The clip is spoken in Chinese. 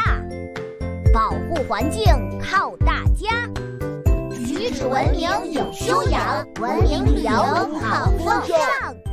保护环境靠大家，举止文明有修养，文明旅游好风尚。